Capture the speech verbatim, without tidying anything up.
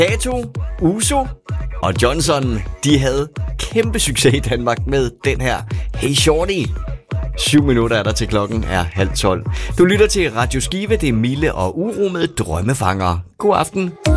Kato, Uso og Johnson, de havde kæmpe succes i Danmark med den her Hey Shorty. Syv minutter er der til klokken er halv tolv. Du lytter til Radio Skive, det er Mille og Uro med Drømmefanger. God aften.